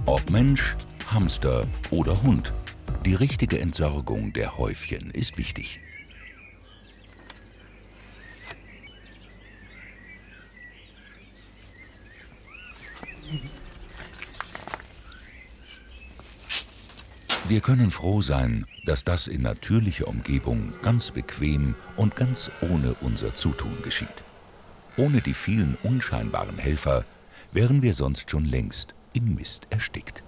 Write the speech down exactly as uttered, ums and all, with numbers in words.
Ob Mensch, Hamster oder Hund, die richtige Entsorgung der Häufchen ist wichtig. Wir können froh sein, dass das in natürlicher Umgebung ganz bequem und ganz ohne unser Zutun geschieht. Ohne die vielen unscheinbaren Helfer wären wir sonst schon längst im Mist erstickt.